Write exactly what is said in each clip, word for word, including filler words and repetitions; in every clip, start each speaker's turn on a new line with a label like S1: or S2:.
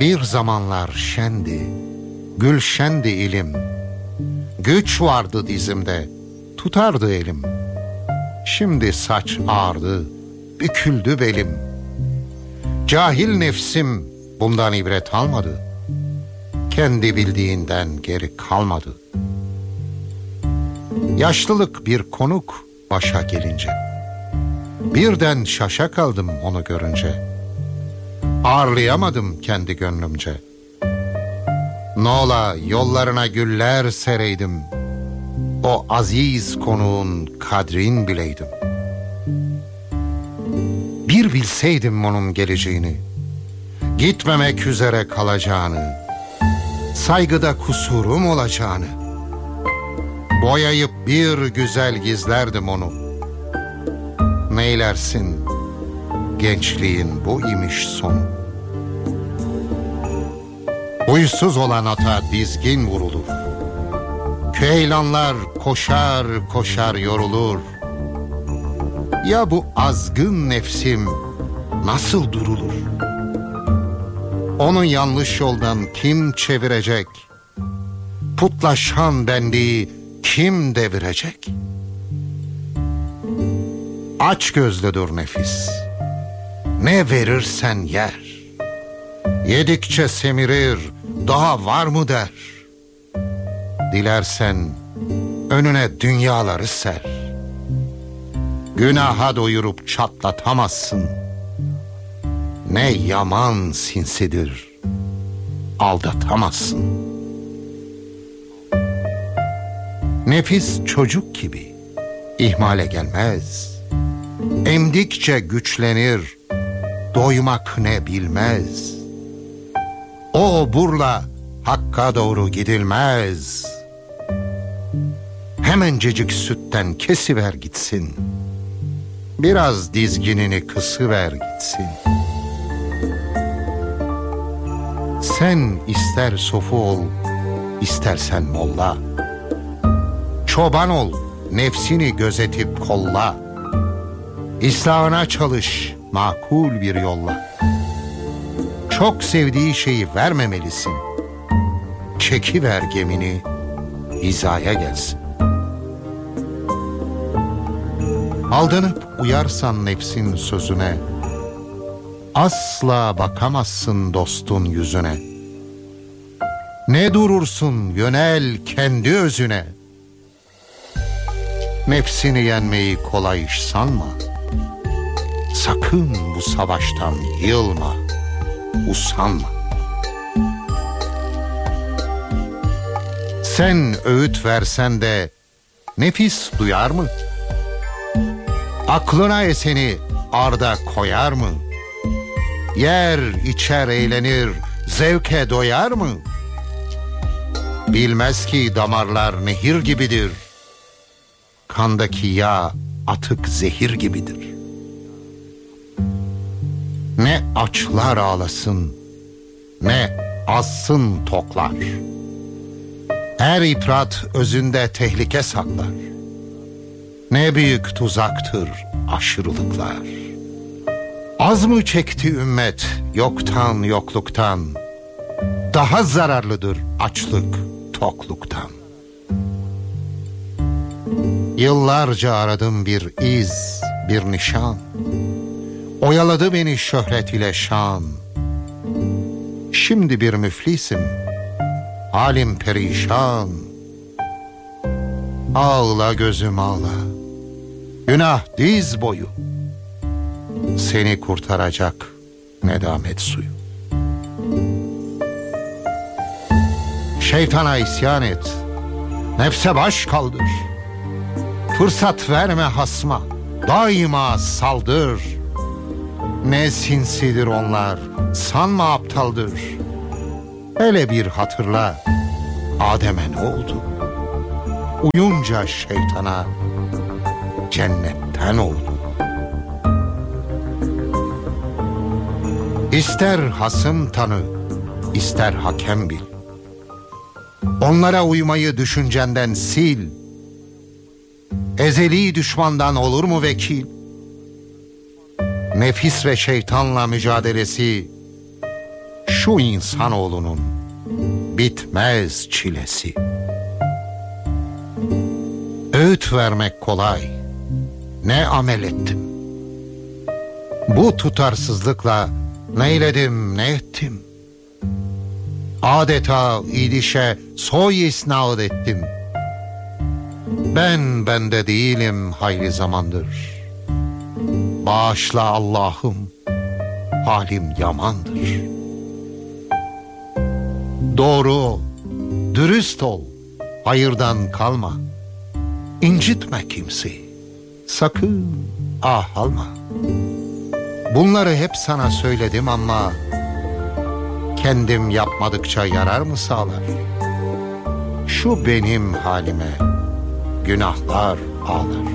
S1: Bir zamanlar şendi, gülşendi ilim. Güç vardı dizimde, tutardı elim. Şimdi saç ağardı, büküldü belim. Cahil nefsim bundan ibret almadı. Kendi bildiğinden geri kalmadı. Yaşlılık bir konuk başa gelince. Birden şaşa kaldım onu görünce. Ağırlayamadım kendi gönlümce. Nola yollarına güller sereydim. O aziz konuğun kadrin bileydim. Bir bilseydim onun geleceğini, gitmemek üzere kalacağını, saygıda kusurum olacağını, boyayıp bir güzel gizlerdim onu. Neylersin, gençliğin bu imiş sonu. Huysuz olan ata dizgin vurulur. Köylanlar koşar koşar yorulur. Ya bu azgın nefsim nasıl durulur? Onu yanlış yoldan kim çevirecek? Putlaşan benliği kim devirecek? Aç gözlüdür nefis. Ne verirsen yer. Yedikçe semirir, daha var mı der. Dilersen önüne dünyaları ser. Günaha doyurup çatlatamazsın. Ne yaman sinsidir, aldatamazsın. Nefis çocuk gibi ihmale gelmez. Emdikçe güçlenir, doymak ne bilmez. O burla hakka doğru gidilmez. Hemencecik sütten kesiver gitsin. Biraz dizginini kısıver gitsin. Sen ister sofu ol, istersen molla. Çoban ol, nefsini gözetip kolla. İslahına çalış, makul bir yolla. Çok sevdiği şeyi vermemelisin. Çekiver gemini, hizaya gelsin. Aldanıp uyarsan nefsin sözüne, asla bakamazsın dostun yüzüne. Ne durursun, yönel kendi özüne. Nefsini yenmeyi kolay iş sanma. Sakın bu savaştan yılma, usanma. Sen öğüt versen de nefis duyar mı? Aklına eseni arda koyar mı? Yer içer eğlenir, zevke doyar mı? Bilmez ki damarlar nehir gibidir. Kandaki yağ atık zehir gibidir. Ne açlar ağlasın, ne azsın toklar. Her ifrat özünde tehlike saklar. Ne büyük tuzaktır aşırılıklar. Az mı çekti ümmet yoktan yokluktan? Daha zararlıdır açlık tokluktan. Yıllarca aradım bir iz, bir nişan. Oyaladı beni şöhret ile şan. Şimdi bir müflisim, halim perişan. Ağla gözüm ağla, günah diz boyu. Seni kurtaracak nedamet suyu. Şeytana isyan et, nefse baş kaldır. Fırsat verme hasma, daima saldır. Ne sinsidir onlar, sanma aptaldır. Hele bir hatırla, Adem'e ne oldu? Uyunca şeytana, cennetten oldu. İster hasım tanı, ister hakem bil. Onlara uymayı düşüncenden sil. Ezeli düşmandan olur mu vekil? Nefis ve şeytanla mücadelesi şu insanoğlunun bitmez çilesi. Öğüt vermek kolay, ne amel ettim. Bu tutarsızlıkla neyledim ne ettim. Adeta idişe soy isnat ettim. Ben bende değilim hayli zamandır. Bağışla Allah'ım, halim yamandır. Doğru ol, dürüst ol, hayırdan kalma. İncitme kimseyi, sakın ah alma. Bunları hep sana söyledim ama kendim yapmadıkça yarar mı sağlar? Şu benim halime günahlar ağlar.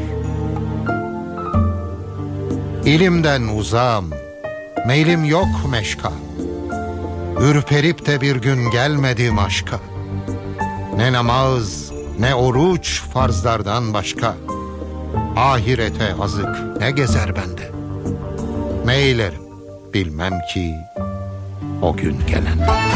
S1: İlimden uzağım, meylim yok meşka. Ürperip de bir gün gelmedim aşka. Ne namaz, ne oruç farzlardan başka. Ahirete azık ne gezer bende. Ne eylerim bilmem ki o gün gelen.